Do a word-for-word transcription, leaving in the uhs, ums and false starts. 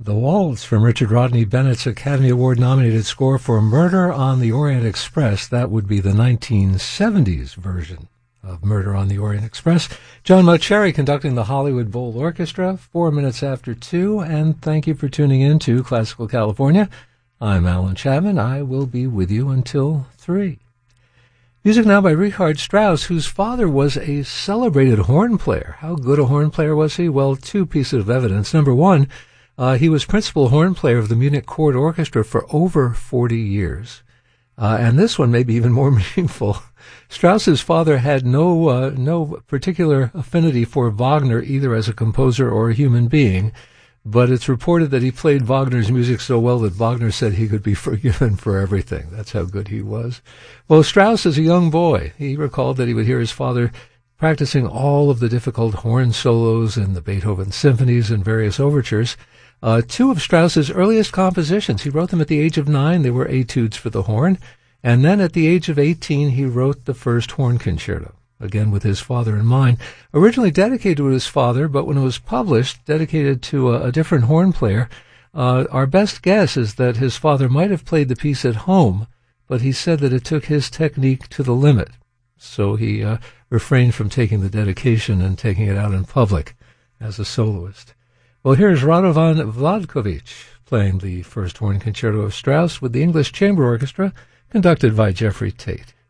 The Waltz from Richard Rodney Bennett's Academy Award-nominated score for Murder on the Orient Express. That would be the nineteen seventies version of Murder on the Orient Express. John Mauceri conducting the Hollywood Bowl Orchestra, four minutes after two, and thank you for tuning in to Classical California. I'm Alan Chapman. I will be with you until three. Music now by Richard Strauss, whose father was a celebrated horn player. How good a horn player was he? Well, two pieces of evidence. Number one, Uh, he was principal horn player of the Munich Court Orchestra for over forty years. Uh, and this one may be even more meaningful. Strauss's father had no uh, no particular affinity for Wagner, either as a composer or a human being, but it's reported that he played Wagner's music so well that Wagner said he could be forgiven for everything. That's how good he was. Well, Strauss, as a young boy, he recalled that he would hear his father practicing all of the difficult horn solos in the Beethoven symphonies and various overtures. Uh, two of Strauss's earliest compositions, he wrote them at the age of nine. They were etudes for the horn. And then at the age of eighteen, he wrote the first horn concerto, again with his father in mind. Originally dedicated to his father, but when it was published, dedicated to a, a different horn player. Uh, our best guess is that his father might have played the piece at home, but he said that it took his technique to the limit. So he uh, refrained from taking the dedication and taking it out in public as a soloist. Well, here's Radovan Vladkovich playing the first horn concerto of Strauss with the English Chamber Orchestra, conducted by Jeffrey Tate.